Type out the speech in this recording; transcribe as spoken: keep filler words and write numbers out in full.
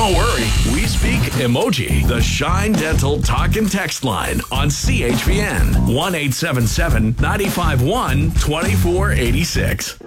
Don't worry, we speak emoji. The Shine Dental Talk and Text line on C H V N one eight seven seven, nine five one, two four eight six.